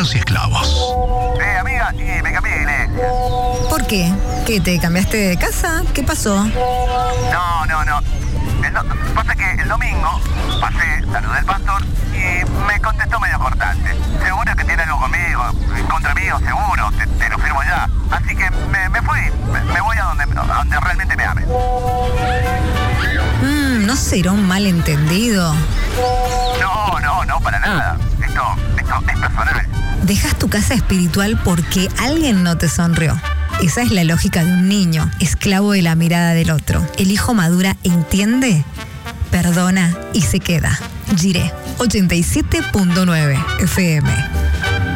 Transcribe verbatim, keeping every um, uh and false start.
Socios y esclavos. Eh, amiga, sí, me cambié de iglesia. ¿Por qué? ¿Qué, te cambiaste de casa? ¿Qué pasó? No, no, no. El do- pasa que el domingo pasé, saludé al pastor y me contestó medio cortante. Seguro que tiene algo conmigo, contra mí, o seguro, te, te lo firmo ya. Así que me, me fui, me, me voy a donde, a donde realmente me ame. Mm, ¿no será un malentendido? No, no, no, para nada. Esto, esto es personal. Dejas tu casa espiritual porque alguien no te sonrió. Esa es la lógica de un niño, esclavo de la mirada del otro. El hijo madura, entiende, perdona y se queda. Jiré, ochenta y siete punto nueve F M.